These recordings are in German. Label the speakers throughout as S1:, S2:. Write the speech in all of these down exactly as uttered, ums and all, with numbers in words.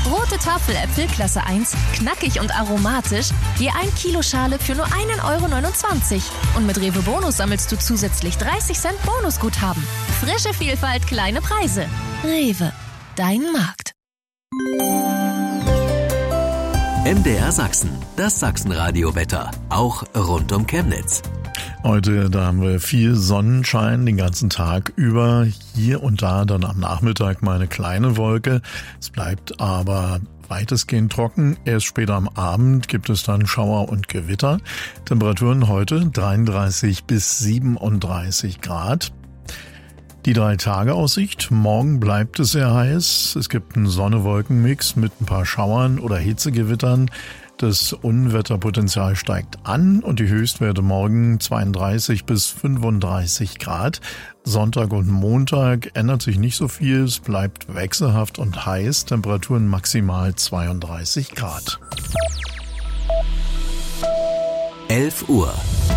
S1: Rote Tafeläpfel Klasse eins, knackig und aromatisch, je ein Kilo Schale für nur einen Euro neunundzwanzig. Und mit Rewe Bonus sammelst du zusätzlich dreißig Cent Bonusguthaben. Frische Vielfalt, kleine Preise. Rewe, dein Markt.
S2: M D R Sachsen, das Sachsenradio-Wetter, auch rund um Chemnitz.
S3: Heute, da haben wir viel Sonnenschein den ganzen Tag über. Hier und da dann am Nachmittag mal eine kleine Wolke. Es bleibt aber weitestgehend trocken. Erst später am Abend gibt es dann Schauer und Gewitter. Temperaturen heute dreiunddreißig bis siebenunddreißig Grad. Die Drei-Tage-Aussicht. Morgen bleibt es sehr heiß. Es gibt einen Sonne-Wolken-Mix mit ein paar Schauern oder Hitzegewittern. Das Unwetterpotenzial steigt an und die Höchstwerte morgen zweiunddreißig bis fünfunddreißig Grad. Sonntag und Montag ändert sich nicht so viel. Es bleibt wechselhaft und heiß. Temperaturen maximal zweiunddreißig Grad.
S2: elf Uhr.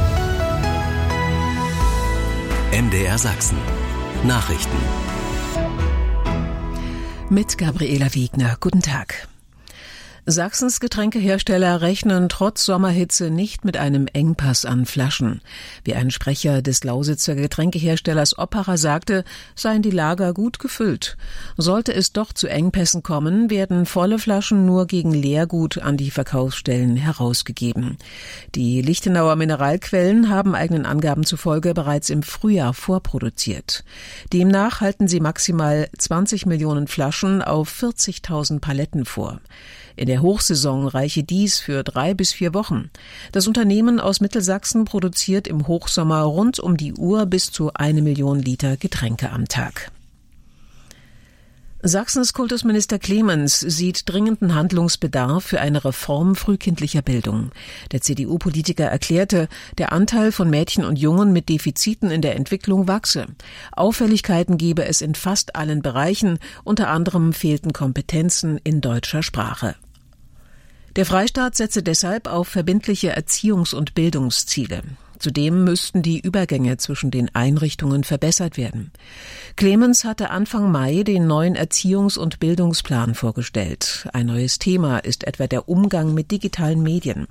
S2: M D R Sachsen. Nachrichten.
S4: Mit Gabriela Wiegner. Guten Tag. Sachsens Getränkehersteller rechnen trotz Sommerhitze nicht mit einem Engpass an Flaschen. Wie ein Sprecher des Lausitzer Getränkeherstellers Oppacher sagte, seien die Lager gut gefüllt. Sollte es doch zu Engpässen kommen, werden volle Flaschen nur gegen Leergut an die Verkaufsstellen herausgegeben. Die Lichtenauer Mineralquellen haben eigenen Angaben zufolge bereits im Frühjahr vorproduziert. Demnach halten sie maximal zwanzig Millionen Flaschen auf vierzigtausend Paletten vor. In der Hochsaison reiche dies für drei bis vier Wochen. Das Unternehmen aus Mittelsachsen produziert im Hochsommer rund um die Uhr bis zu eine Million Liter Getränke am Tag. Sachsens Kultusminister Clemens sieht dringenden Handlungsbedarf für eine Reform frühkindlicher Bildung. Der C D U-Politiker erklärte, der Anteil von Mädchen und Jungen mit Defiziten in der Entwicklung wachse. Auffälligkeiten gebe es in fast allen Bereichen, unter anderem fehlten Kompetenzen in deutscher Sprache. Der Freistaat setze deshalb auf verbindliche Erziehungs- und Bildungsziele. Zudem müssten die Übergänge zwischen den Einrichtungen verbessert werden. Clemens hatte Anfang Mai den neuen Erziehungs- und Bildungsplan vorgestellt. Ein neues Thema ist etwa der Umgang mit digitalen Medien.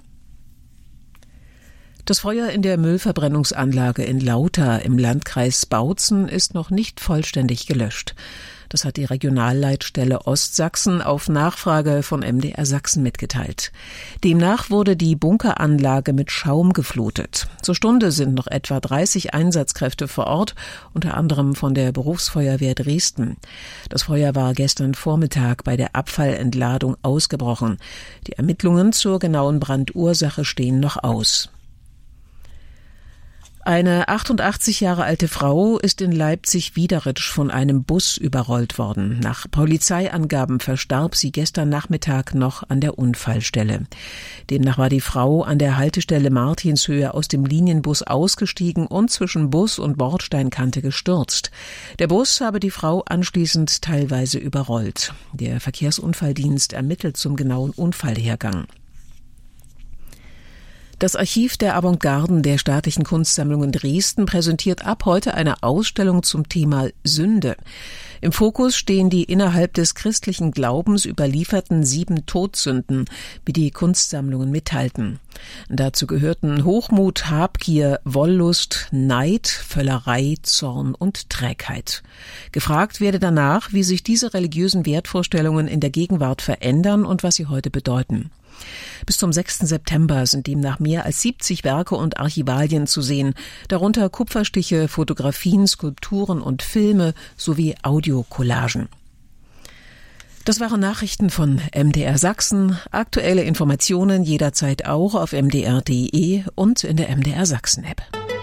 S4: Das Feuer in der Müllverbrennungsanlage in Lauter im Landkreis Bautzen ist noch nicht vollständig gelöscht. Das hat die Regionalleitstelle Ostsachsen auf Nachfrage von M D R Sachsen mitgeteilt. Demnach wurde die Bunkeranlage mit Schaum geflutet. Zur Stunde sind noch etwa dreißig Einsatzkräfte vor Ort, unter anderem von der Berufsfeuerwehr Dresden. Das Feuer war gestern Vormittag bei der Abfallentladung ausgebrochen. Die Ermittlungen zur genauen Brandursache stehen noch aus. Eine achtundachtzig Jahre alte Frau ist in Leipzig-Wiederitsch von einem Bus überrollt worden. Nach Polizeiangaben verstarb sie gestern Nachmittag noch an der Unfallstelle. Demnach war die Frau an der Haltestelle Martinshöhe aus dem Linienbus ausgestiegen und zwischen Bus und Bordsteinkante gestürzt. Der Bus habe die Frau anschließend teilweise überrollt. Der Verkehrsunfalldienst ermittelt zum genauen Unfallhergang. Das Archiv der Avantgarden der Staatlichen Kunstsammlungen Dresden präsentiert ab heute eine Ausstellung zum Thema Sünde. Im Fokus stehen die innerhalb des christlichen Glaubens überlieferten sieben Todsünden, wie die Kunstsammlungen mitteilten. Dazu gehörten Hochmut, Habgier, Wollust, Neid, Völlerei, Zorn und Trägheit. Gefragt werde danach, wie sich diese religiösen Wertvorstellungen in der Gegenwart verändern und was sie heute bedeuten. Bis zum sechsten September sind demnach mehr als siebzig Werke und Archivalien zu sehen, darunter Kupferstiche, Fotografien, Skulpturen und Filme sowie Audiocollagen. Das waren Nachrichten von M D R Sachsen. Aktuelle Informationen jederzeit auch auf m d r punkt d e und in der M D R Sachsen App.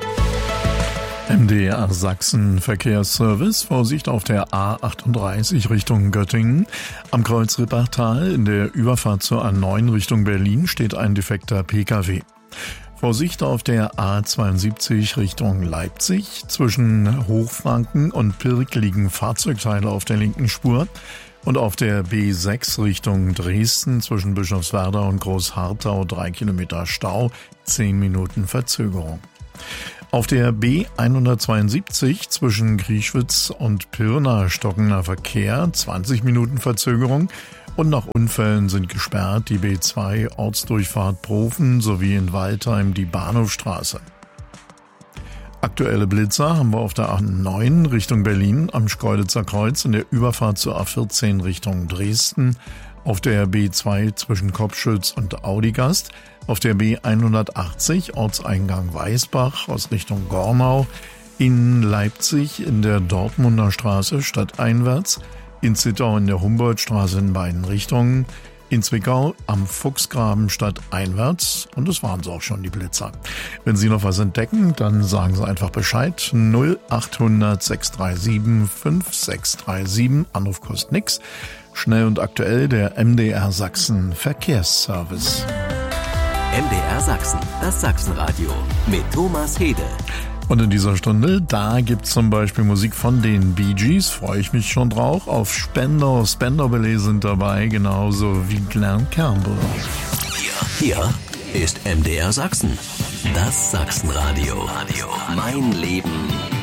S3: M D R Sachsen Verkehrsservice. Vorsicht auf der A achtunddreißig Richtung Göttingen. Am Kreuz Rippachtal in der Überfahrt zur A neun Richtung Berlin steht ein defekter P K W. Vorsicht auf der A zweiundsiebzig Richtung Leipzig. Zwischen Hochfranken und Pirk liegen Fahrzeugteile auf der linken Spur. Und auf der B sechs Richtung Dresden zwischen Bischofswerda und Großharthau drei Kilometer Stau, zehn Minuten Verzögerung. Auf der B hundertzweiundsiebzig zwischen Grieschwitz und Pirna stockender Verkehr, zwanzig Minuten Verzögerung. Und nach Unfällen sind gesperrt die B zwei Ortsdurchfahrt Profen sowie in Waldheim die Bahnhofstraße. Aktuelle Blitzer haben wir auf der A neun Richtung Berlin am Schkeuditzer Kreuz in der Überfahrt zur A vierzehn Richtung Dresden, auf der B zwei zwischen Kopschütz und Audigast, auf der B hundertachtzig Ortseingang Weißbach aus Richtung Gormau, in Leipzig in der Dortmunder Straße stadteinwärts, in Zittau in der Humboldtstraße in beiden Richtungen, in Zwickau am Fuchsgraben stadteinwärts und das waren sie auch schon, die Blitzer. Wenn Sie noch was entdecken, dann sagen Sie einfach Bescheid. null achthundert sechs drei sieben fünf sechs drei sieben, Anruf kostet nix. Schnell und aktuell der M D R Sachsen Verkehrsservice.
S2: M D R Sachsen, das Sachsenradio mit Thomas Hede.
S3: Und in dieser Stunde, da gibt's zum Beispiel Musik von den Bee Gees, freue ich mich schon drauf. Auf Spender, Spender-Ballet sind dabei, genauso wie Glenn Campbell.
S2: Hier, hier ist M D R Sachsen, das Sachsenradio. Mein Leben